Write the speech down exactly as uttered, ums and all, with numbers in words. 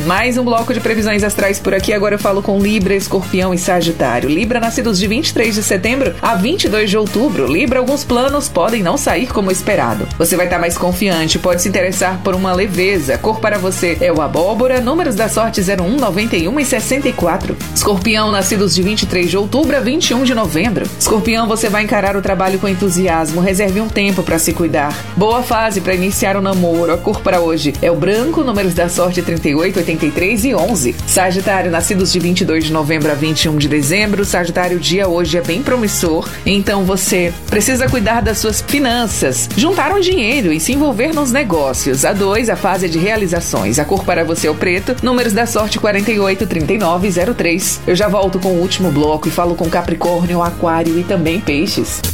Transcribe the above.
mais um bloco de previsões astrais por aqui. Agora eu falo com Libra, Escorpião e Sagitário. Libra, nascidos de vinte e três de setembro a vinte e dois de outubro. Libra, alguns planos podem não sair como esperado. Você vai estar mais confiante, pode se interessar por uma leveza. Cor para você é o abóbora. Números da sorte zero um, noventa e um e sessenta e quatro. Escorpião, nascidos de vinte e três de outubro a vinte e um de novembro. Escorpião, você vai encarar o trabalho com entusiasmo. Reserve um tempo para se cuidar. Boa fase para iniciar o namoro. A cor para hoje é o branco. Números da sorte trinta e oito, oitenta e três e onze. Sagitário, nascidos de vinte e dois de novembro a vinte e um de dezembro. Sagitário, o dia hoje é bem promissor. Então você precisa cuidar das suas finanças, juntar um dinheiro e se envolver nos negócios. A dois, a fase é de realizações. A cor para você é o preto. Números da sorte quarenta e oito, trinta e nove e zero três. Eu já volto com o último bloco e falo com Capricórnio, Aquário e também Peixes.